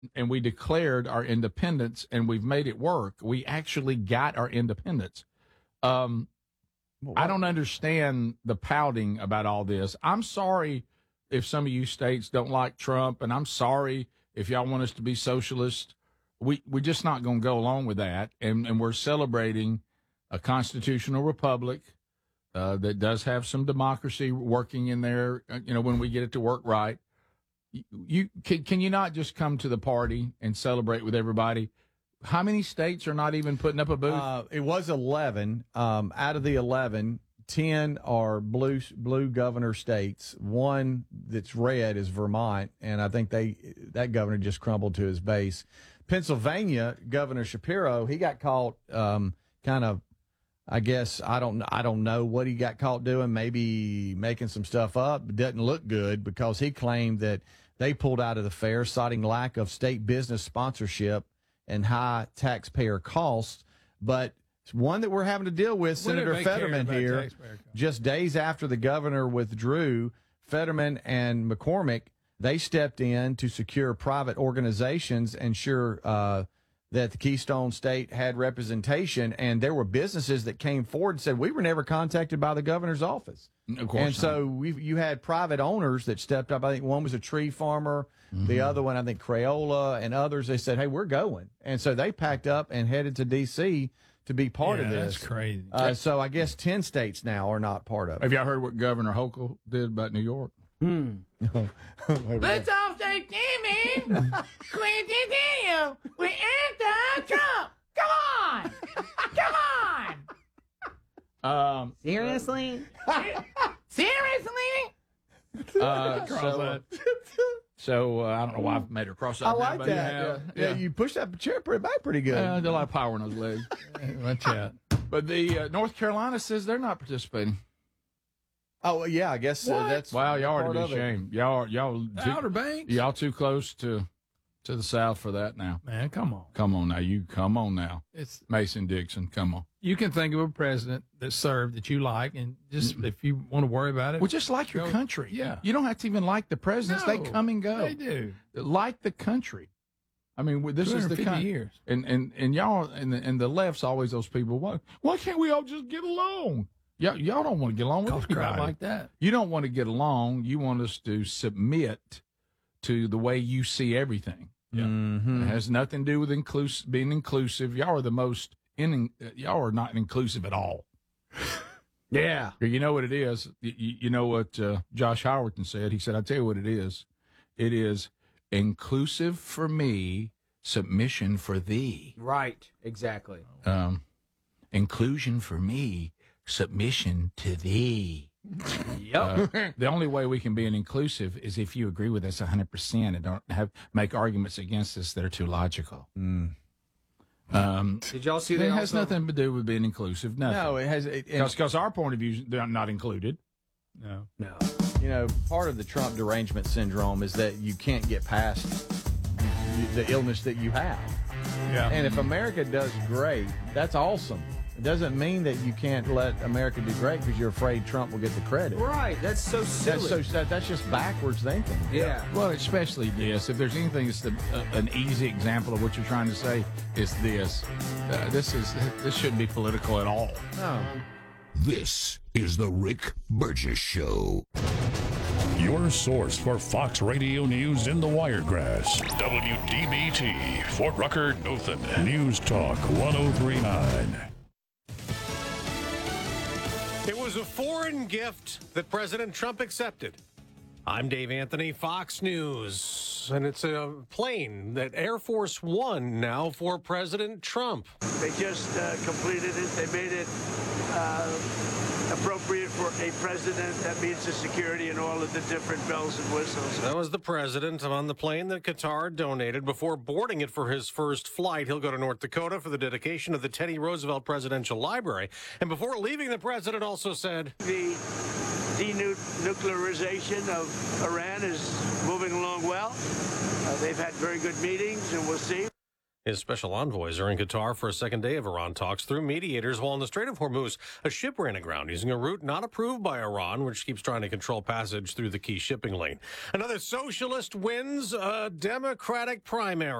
and we declared our independence, and we've made it work. We actually got our independence. I don't understand the pouting about all this. I'm sorry if some of you states don't like Trump, and I'm sorry if y'all want us to be socialist. We're just not going to go along with that, and we're celebrating a constitutional republic that does have some democracy working in there, when we get it to work right. Can you not just come to the party and celebrate with everybody? How many states are not even putting up a booth? It was 11. Out of the 11, 10 are blue governor states. One that's red is Vermont, and I think that governor just crumbled to his base. Pennsylvania, Governor Shapiro, he got caught kind of, I guess, I don't know what he got caught doing, maybe making some stuff up. It doesn't look good because he claimed that they pulled out of the fair, citing lack of state business sponsorship and high taxpayer costs. But it's one that we're having to deal with. Senator Fetterman here, just days after the governor withdrew, Fetterman and McCormick, they stepped in to secure private organizations, ensure that the Keystone State had representation, and there were businesses that came forward and said, we were never contacted by the governor's office. Of course. And so you had private owners that stepped up. I think one was a tree farmer, the other one, I think Crayola, and others. They said, hey, we're going. And so they packed up and headed to D.C. to be part of this. That's crazy. So I guess 10 states now are not part of it. Have y'all heard what Governor Hochul did about New York? Let's all say Jimmy, Quincy we anti-Trump. Come on. Seriously? Seriously? So I don't know why I've made her cross I out. like that. Yeah, you pushed that chair back pretty good. There's a lot of power in those legs. Watch out. But the North Carolina says they're not participating. Oh, yeah, I guess that's wow. Y'all are part to be of it. ashamed. Y'all Outer Banks? Y'all too close to the South for that now. Man, come on. Come on now. It's Mason Dixon. Come on. You can think of a president that served that you like, and just if you want to worry about it. Well, just like your country. Yeah. You don't have to even like the presidents. No, they come and go. They do. Like the country. I mean, this is the 250 kind. years. And y'all and the left's always those people. Why can't we all just get along? Y'all don't want to get along with Crap anybody. like that. You don't want to get along. You want us to submit to the way you see everything. Yeah. It has nothing to do with being inclusive. Y'all are the most y'all are not inclusive at all. Yeah. You know what it is? You know what Josh Howerton said? He said, I tell you what it is. It is inclusive for me, submission for thee. Right. Exactly. Inclusion for me, submission to thee. Yep. The only way we can be an inclusive is if you agree with us 100% and don't make arguments against us that are too logical. Did y'all see that? It has nothing to do with being inclusive. Nothing. No, it has. Because our point of view, they're not included. No. You know, part of the Trump derangement syndrome is that you can't get past the illness that you have. Yeah. And if America does great, that's awesome. It doesn't mean that you can't let America do great because you're afraid Trump will get the credit. Right. That's so silly. That's just backwards thinking. Yeah. Well, especially this. If there's anything that's an easy example of what you're trying to say, it's this. This shouldn't be political at all. No. This is the Rick Burgess Show. Your source for Fox Radio News in the Wiregrass. WDBT, Fort Rucker, Dothan. News Talk 1039. It was a foreign gift that President Trump accepted. I'm Dave Anthony, Fox News, and it's a plane that Air Force One now for President Trump. They just completed it. They made it appropriate for a president that meets the security and all of the different bells and whistles. That was the president on the plane that Qatar donated. Before boarding it for his first flight, he'll go to North Dakota for the dedication of the Teddy Roosevelt Presidential Library. And before leaving, the president also said, The denuclearization of Iran is moving along well. They've had very good meetings, and we'll see. His special envoys are in Qatar for a second day of Iran talks through mediators, while in the Strait of Hormuz, a ship ran aground using a route not approved by Iran, which keeps trying to control passage through the key shipping lane. Another socialist wins a Democratic primary.